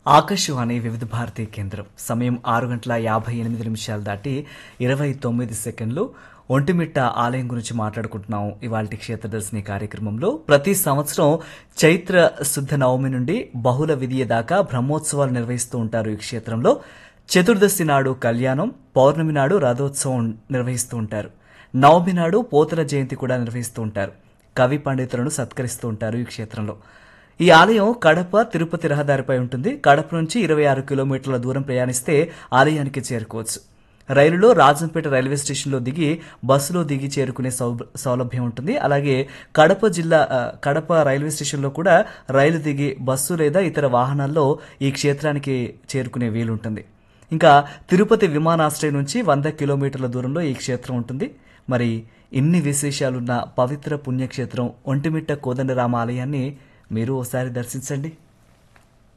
ఆకాశవాణి వివిధ భారతీ కేంద్రం సమయం 6:58 దాటి 29 సెకండ్లు. ఒంటిమిట్ట ఆలయం గురించి మాట్లాడుకుంటున్నాం ఇవాల్టి క్షేత్రదర్శిని కార్యక్రమంలో. ప్రతి సంవత్సరం చైత్ర శుద్ధ నవమి నుండి బహుళ విధియ దాకా బ్రహ్మోత్సవాలు నిర్వహిస్తూ ఉంటారు ఈ క్షేత్రంలో. చతుర్దశి నాడు కళ్యాణం, పౌర్ణమి నాడు రథోత్సవం నిర్వహిస్తూ ఉంటారు. నవమి నాడు పోతల జయంతి కూడా నిర్వహిస్తూ ఉంటారు. కవి పండితులను సత్కరిస్తూ ఉంటారు ఈ క్షేత్రంలో. ఈ ఆలయం కడప తిరుపతి రహదారిపై ఉంటుంది. కడప నుంచి 26 కిలోమీటర్ల దూరం ప్రయాణిస్తే ఆలయానికి చేరుకోవచ్చు. రైలులో రాజంపేట రైల్వే స్టేషన్లో దిగి బస్సులో దిగి చేరుకునే సౌలభ్యం ఉంటుంది. అలాగే కడప రైల్వే స్టేషన్లో కూడా రైలు దిగి బస్సు లేదా ఇతర వాహనాల్లో ఈ క్షేత్రానికి చేరుకునే వీలుంటుంది. ఇంకా తిరుపతి విమానాశ్రయం నుంచి 100 కిలోమీటర్ల దూరంలో ఈ క్షేత్రం ఉంటుంది. మరి ఇన్ని విశేషాలున్న పవిత్ర పుణ్యక్షేత్రం ఒంటిమిట్ట కోదండరామ ఆలయాన్ని మీరు ఓసారి దర్శించండి.